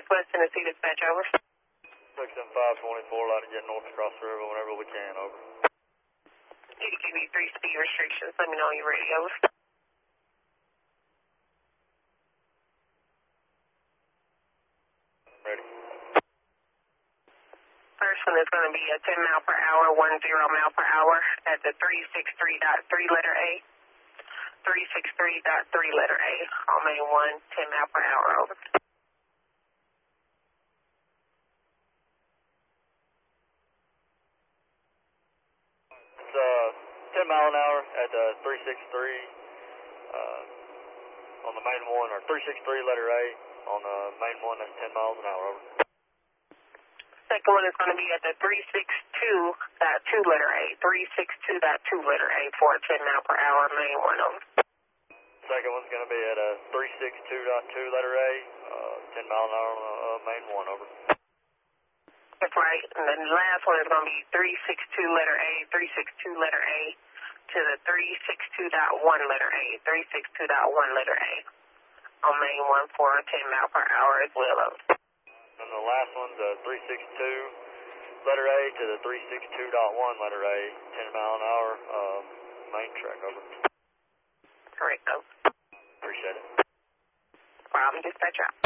West Tennessee dispatch, over. Section 524, line to get north across the river whenever we can, over. Need to give you 3 speed restrictions. Let me know when you're ready, over. Ready. First one is going to be a 10 mile per hour, 10 mile per hour at the 363.3 letter A. 363.3 letter A on main 1, 10 mile per hour, over. It's 10 mile an hour at the 363 on the main 1, or 363 letter A on the main 1, that's 10 miles an hour, over. Second one is going to be at the 362.2 letter A. 362.2 letter A for a 10 mile per hour, main 1, over. Second one's going to be at a 362.2 letter A, 10 mile an hour on the main 1, over. That's right. And then the last one is going to be 362 letter A, 362 letter A to the 362.1 letter A, 362.1 letter A on main 1 for a 10 mile per hour as well, over. And the last one's a 362 letter A to the 362.1 letter A, 10 mile an hour, main track, over. Correct, over. Appreciate it. Problem, dispatch out.